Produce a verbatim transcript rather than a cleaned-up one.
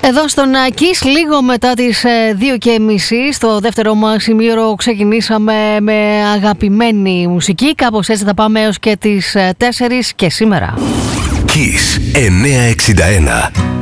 Εδώ στον Kiss, λίγο μετά τις δύο και μισή, στο δεύτερο μας ημίωρο ξεκινήσαμε με αγαπημένη μουσική. Κάπως έτσι θα πάμε έως και τις τέσσερις και σήμερα. Kiss εννιακόσια εξήντα ένα.